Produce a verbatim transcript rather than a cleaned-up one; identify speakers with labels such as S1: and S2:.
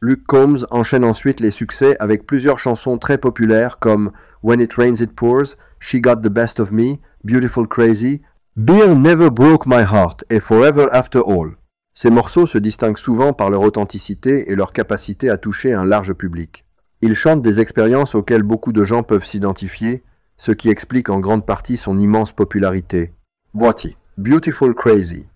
S1: Luke Combs enchaîne ensuite les succès avec plusieurs chansons très populaires comme When It Rains It Pours, She Got the Best of Me, Beautiful Crazy, Beer Never Broke My Heart et Forever After All. Ces morceaux se distinguent souvent par leur authenticité et leur capacité à toucher un large public. Ils chantent des expériences auxquelles beaucoup de gens peuvent s'identifier, ce qui explique en grande partie son immense popularité. Voici Beautiful Crazy.